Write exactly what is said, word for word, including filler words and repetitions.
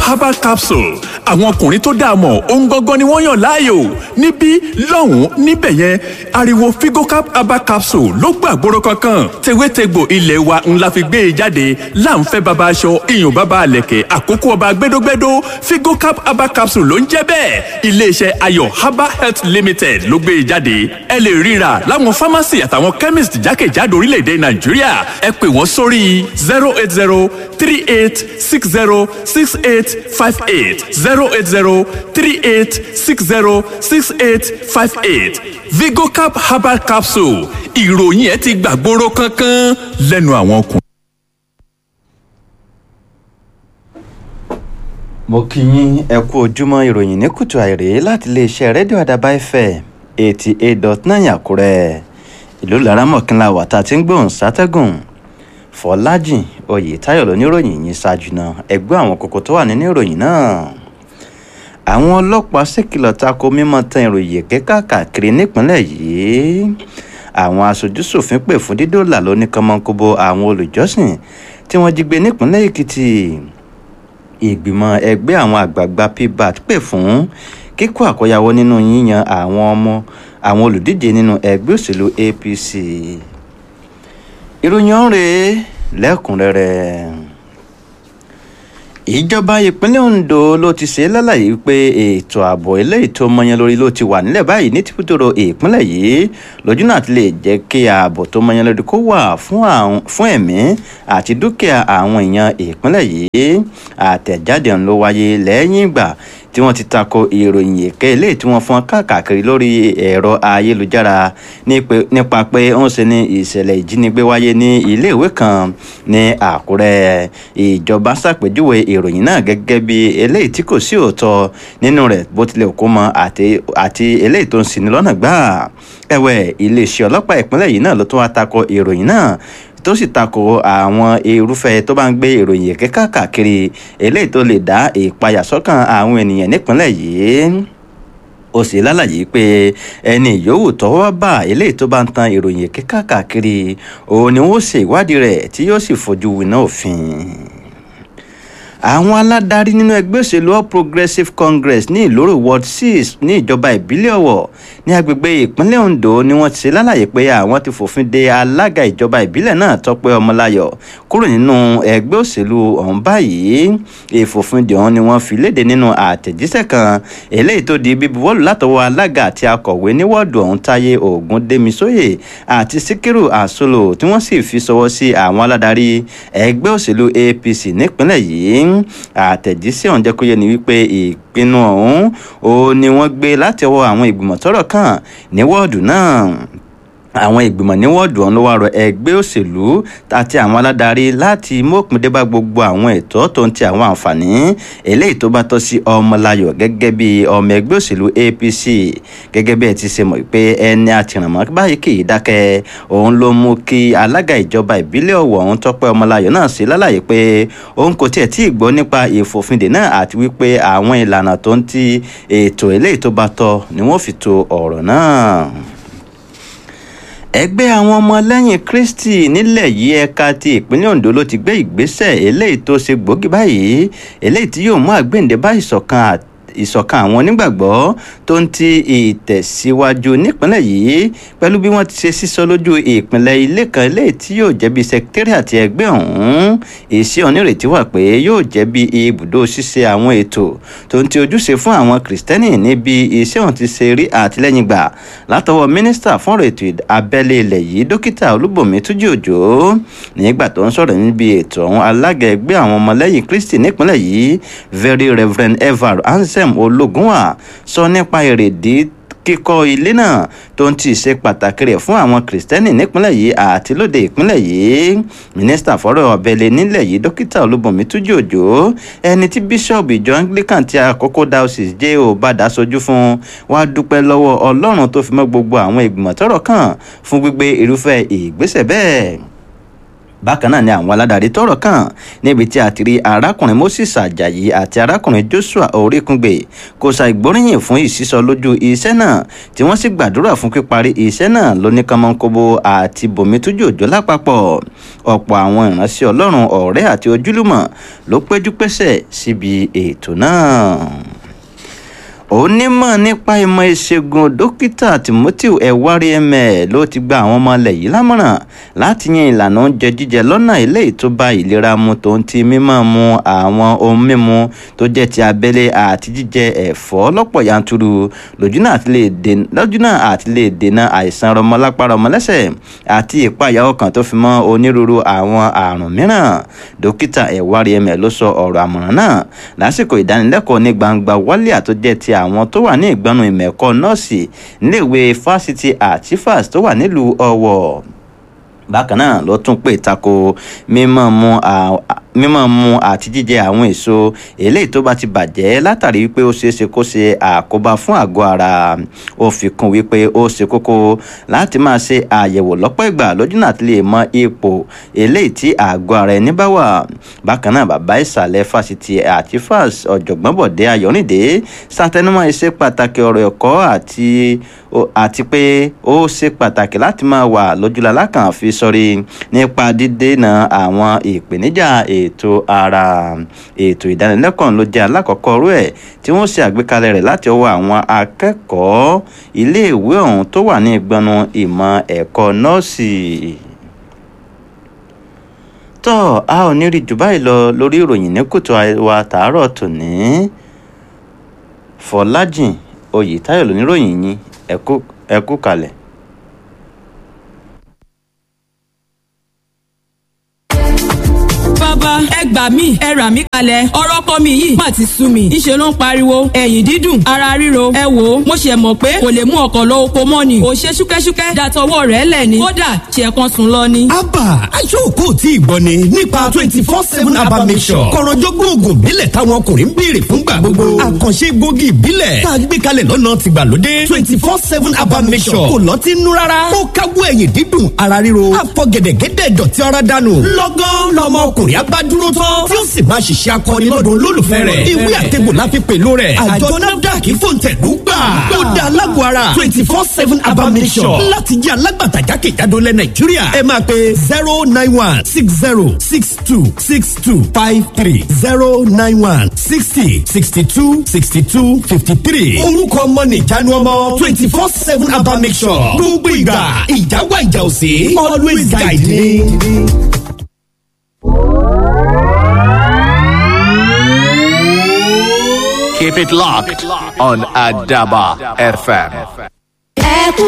herbal capsule àwọn ọkùnrin tó dáa mọ̀ ohun gangan ni wọ́n yàn láàyò níbí lọ́hùn-ún níbẹ̀ yẹn ariwo figocap herbal capsule ló gbàgbóró kankan tewétegbò ilé wa ńlá fi gbé e jáde láǹfẹ́ baba aṣọ iyùn baba àlẹ̀kẹ̀ àkókò ọba gbẹdógbẹdó figocap herbal capsule ló ń jẹ́ bẹ́ẹ̀ iléeṣẹ́ ayọ̀ herbal health limited ló gbé e jáde ẹ lè ríra láwọn pharmacy àtàwọn chemist jákèjádò orílẹ̀-èdè nàìjíríà ẹ pè wọ́n sórí zero eight zero three eight six zero six eight five eight zero eight zero three eight six zero six eight five eight vigocap herbal capsule ìròyìn ẹ ti gbàgbóró kankan lẹ́nu àwọn ọkùnrin. mo kí yín ẹ kú ojúmọ́ ìròyìn ní kùtù àìrè láti iléeṣẹ́ rédíò àdàbà fm eighty eight dot nine àkúrẹ́ ìlú laramọ̀kínlá wà tá a ti ń gbóhùn sátẹ́gùn fọlájìn oyètáyọ̀ lóníròyìn yìí ṣáájú náà ẹgbẹ́ àwọn kókó tó wà nínú ìròyìn náà. àwọn ọlọ́pàá ṣèkìlọ̀ tako mímọ́ tan ìròyìn èké káàkiri nípínlẹ̀ yìí. àwọn aṣojúṣòfin pè fún dídòlà lóníkànmọ́nkóbó àwọn olùjọ́sìn tí wọ́n jí gbé nípínlẹ̀ èkìtì. ìgbìmọ̀ ẹgbẹ́ àwọn àgbààgbà pbat pè fún kíkó àkóyawọ́ nínú yíyan àwọn ọmọ àwọn olùdíje nínú ẹgbẹ́ òṣèlú apc. ìròyìn ọ̀rẹ́ lẹ́kùnrẹ́rẹ́. ìjọba ìpínlẹ̀ ondo ló ti ṣe lálàyé pé ètò ààbò eléyìí tó mọyán lórí ló ti wà nílẹ̀ báyìí ní tìbútòrò ìpínlẹ̀ yìí lójú náà ti lè jẹ́ kí ààbò tó mọyán lórí kó wà fún ẹ̀mí àti dúkìá àwọn èèyàn ìpínlẹ̀ yìí. àtẹ̀jáde ọ̀hún ló wáyé lẹ́yìn ìgbà tí wọ́n ti tako ìròyìn èké eléyìí tí wọ́n fọ́n káàkiri lórí ẹ̀rọ ayélujára nípa pé ó ń ṣe ní ìṣẹ̀lẹ̀ ìjínigbé wáyé ní iléèwé kan ní àkúrẹ́. ìjọba ṣàpèjúwe ìròyìn náà gẹ́gẹ́ bí eléyìí tí kò sí òótọ́ nínú rẹ̀ bó tilẹ̀ kó mọ àti eléyìí tó ń ṣini lọ́nà gbà. ẹ̀wẹ̀ iléeṣẹ́ ọlọ́pàá ìpínlẹ̀ yìí náà ló tún wá tako ìròyìn náà tó sì tako àwọn irúfẹ́ tó bá ń gbé ìròyìn èké káàkiri eléyìí tó lè dá ìpayà sọ́kàn àwọn ènìyàn nípínlẹ̀ yìí. ó sì lálàyé pé ẹni yòówù tọ́wọ́ bá eléyìí tó bá ń tan ìròyìn èké káàkiri òun ni wọ́n ṣe ìwádìí rẹ̀ tí yóò sì fojú winá òfin. àwọn aládarí nínú ẹgbẹ́ òṣèlú all progressives congress ní ìlóró ward six ní ìjọba ìbílẹ̀ ọ̀wọ̀ ní agbègbè ìpínlẹ̀ ondo ni wọ́n ti ṣe lálàyé pé àwọn ti fòfin de alága ìjọba ìbílẹ̀ náà tọ́pẹ́ ọmọláyọ̀ kúrò nínú ẹgbẹ́ òṣèlú ọ̀hún báyìí. ìfòfindè ọ̀hún ni wọ́n fi léde nínú àtẹ̀jíṣẹ́ kan eléyìí tó di bíbuwọ́lù látọwọ́ alága àti akọ̀wé ní wọ́ọ̀dù ọ̀hún táyé ògúndémisóyè àti síkírù àsólò tí wọ́n sì fi ṣọwọ́ sí àwọn aládarí ẹgbẹ́ òṣèlú apc nípínlẹ̀ yìí. àtẹ̀jíṣẹ́ ọ̀hún jẹ́ kó yé ni wípé ìpinnu ọ̀hún ó ní wọ́n gbé láti ọwọ́ àwọn ìgbìmọ̀ tọ́rọ̀ kàn ní wọ́ọ̀dù náà. àwọn ìgbìmọ̀ ní wọ́ọ̀dù ọ̀hún ló wá rọ ẹgbẹ́ òṣèlú àti àwọn aládarí láti mópin dé bá gbogbo àwọn ẹ̀tọ́ tó ń ti àwọn àǹfààní eléyìí tó bá tọ́ sí ọmọláyọ̀ gẹ́gẹ́ bí ọmọ ẹgbẹ́ òṣèlú apc. gẹ́gẹ́ bí ẹ ti ṣe mọ̀ pé ẹni àtìrànmọ́ báyìí kì í dákẹ́ òun ló mú kí alága ìjọba ìbílẹ̀ ọ̀wọ̀ ọ̀hún tọ́pẹ́ ọmọláyọ̀ náà ṣe lálàyé pé òun kò tiẹ̀ tí ì gbọ́ nípa ìfòfindè náà àti wípé àwọn ìlànà tó ń ti ètò eléyìí tó bá tọ́ ni wọ́n fi to ọ̀rọ̀ náà. ẹgbẹ́ àwọn ọmọlẹ́yìn kristi nílẹ̀ yìí ẹ̀ka ti ìpínlẹ̀ ondo ló ti gbé ìgbésẹ̀ eléyìí tó ṣe gbòógì báyìí eléyìí tí yóò mú àgbéǹde bá ìṣọ̀kan àti ìṣọ̀kan àwọn onígbàgbọ́ tó ń ti ìtẹ̀síwájú nípínlẹ̀ yìí pẹ̀lú bí wọ́n ti ṣe sísọ lójú ìpínlẹ̀ ilé kan eléyìí tí yóò jẹ́ bí sẹkítẹ́rì àti ẹgbẹ́ ọ̀hún. èsì onírètí wà pé yóò jẹ́ bí ibùdó ṣíṣe àwọn ètò tó ń ti ojúṣe fún àwọn kìrìsìtẹ́nì níbi iṣẹ́ ọ̀hún ti ṣe rí àtìlẹ́yìn gbà látọwọ́ mínísítà fọ́nrọ̀ ètò abẹ́lé ilẹ̀ yìí dókítà olúbọ̀mí túnjí òjò. nígbà tó ń sọ̀rọ̀ níbi ètò ọ̀hún alága ẹgbẹ́ àwọn ọmọlẹ́yìn kristi nípínlẹ̀ yìí very reverend evar ansem ológunwà sọ nípa èrèdí kíkọ́ ilé náà tó ń ti ṣe pàtàkì rẹ̀ fún àwọn kìrìsìtẹ́nì nípínlẹ̀ yìí àti lóde ìpínlẹ̀ yìí. mínísítà fọ́rọ̀ ọ̀bẹ̀lẹ̀ nílẹ̀ yìí dókítà olúbọ̀mí túnjí òjò ẹni tí bíṣọ̀bù ìjọ anglican ti àkókò diocese jẹ́ ò bá dá sojú fún wàá dúpẹ́ lọ́wọ́ ọlọ́run tó fi mọ́ gbogbo àwọn ìgbìmọ̀ tọ́rọ̀ kàn fún gbígbé irúfẹ́ ìgbésẹ̀ bẹ́ẹ̀. bákan náà ni àwọn aládàárí tọ́rọ̀ kàn níbi tí a ti rí arákùnrin Moses Ajayi àti arákùnrin Joshua Oríkúngbè kò ṣàìgbóríyìn fún ìsísọ lójú iṣẹ́ náà tí wọ́n sì gbàdúrà fún píparí iṣẹ́ náà lóníkànmọ́nkóbó àti bòmítújò òjò lápapọ̀. ọ̀pọ̀ àwọn ìránṣẹ́ Ọlọ́run ọ̀rẹ́ àti ojúlùmọ̀ ló péjú pésẹ̀ síbi ètò náà. Onímọ̀ nípa ìmọ̀ ìṣègùn dókítà Timothy Ẹ̀wárí-Ẹ̀mẹ̀ ló ti gba àwọn ọmọ ilẹ̀ yìí lámọ̀ràn láti yan ìlànà oúnjẹ jíjẹ lọ́nà eléyìí tó bá ìlera mu tó ń ti mímọ́ mu àwọn ohun mímu tó jẹ́ ti abẹ́lé àti jíjẹ ẹ̀fọ́ lọ́pọ̀ yanturu lójúnà àti lè dènà àìsàn rọmọlápá rọmọlẹ́sẹ̀ àti ìpayà ọkàn tó fi mọ́ onírúurú àwọn àrùn mìíràn. Dókítà Ẹ̀wárí-Ẹ̀mẹ̀ ló sọ ọ̀rọ̀ àmọ̀ràn náà lásìkò ìdánilẹ́kọ̀ọ́ ní gbangba wálíà tó jẹ́ ti àwọn tó wà ní ìgbọ́nú ìmọ̀ ẹ̀kọ́ nọ́ọ̀sì níléèwé fásitì Àtífàs tó wà nílùú Ọ̀wọ̀. bákan náà ló tún pè tako mímọ́ mu mímọ́ mu àti jíjẹ àwọn èso eléyìí tó bá ti bàjẹ́ látàrí wípé ó ṣeéṣe kó ṣe àkóbá fún àgọ́ ara. ó fi kún wípé ó ṣe kókó láti máa ṣe àyẹ̀wò lọ́pọ̀ ìgbà lójúnà àti lè mọ ipò eléyìí tí àgọ́ ara ẹni bá wà. bákan náà bàbá ìsàlẹ̀ fásitì Àtífàs ọ̀jọ̀gbọ́n Bọ̀dé Ayọ̀rìndé ṣàtẹnumọ́ iṣẹ́ pàtàkì ọ̀rọ̀ ẹ̀kọ́ àti àti pé ó ṣe pàtàkì láti máa wà lójúlalá kan fi sọrí nípa dídènà àwọn ìpèníjà ètò ara. ètò ìdánilẹ́kọ̀ọ́ ló jẹ́ alákọ̀ọ́kọ́ rú ẹ̀ tí wọ́n ṣe àgbékalẹ̀ rẹ̀ láti ọwọ́ àwọn akẹ́kọ̀ọ́ iléèwé ọ̀hún tó wà ní ìgbọnnu ìmọ̀ ẹ̀kọ́ nọ́ọ̀sì. tọ́ a ò ní rí jù báyìí lọ lórí ìròyìn ní kùtù wa tàárọ̀ tòní. Fọlájìn Oyètáyọ̀ lóníròyìn yín ẹ kú kalẹ̀. bàbá ẹ gbà mí ẹ rà mí kalẹ̀ ọ̀rọ̀ ọkọ mi yìí má ti sú mi ìṣe ló ń pariwo ẹ̀yìn dídùn ara ríro ẹ wò ó mo ṣe mọ̀ pé kò lè mú ọkọ̀ lọ oko mọ́ ni ò ṣe ṣúkẹ́ṣúkẹ́ dàtọwọ́ rẹ̀ lẹ̀ ni kódà ṣe kan sùn lọ ni. abba aṣọ́kò tí ìgbọ́ ni nípa twenty four seven abba mixture kọ̀rọ̀jọ́gbọ́n oògùn ìbílẹ̀ táwọn ọkùnrin ń béèrè fúngbà gbogbo àkànṣe egbògi ìbílẹ̀ tá a gbé kalẹ̀ lọ́nà tìgbàlódé twenty four seven abba mixture kò lọ́tí nú rárá ó káwọ́ ẹ̀yìn dídùn ara ríro àfọ̀gẹ̀dẹ̀gẹ̀dẹ̀ dọ̀tí ara dànù lọ́gán lọ́mọ ọkùnrin agbádúró tán tí ó sì máa ṣiṣẹ́ akọni lọ́dún olólùfẹ́ rẹ̀ ìwé àtẹ̀gbò la fi pèlò rẹ̀ àjọ NAFDAC fòǹtẹ̀lú gbà ó dá alágbó ara twenty four seven abba mixture láti jẹ́ alágbàtà jákèjádò lẹ̀ Nàìjíríà ẹ máa pe zero nine one six zero six two six two five three zero nine one sixty sixty two sixty two fifty three orúkọ ọmọ nìjánu ọmọ twenty four seven abba mixture gbogbo ìgbà ìjà wà ìjà òsè always guide me. Keep it locked on Adaba F M.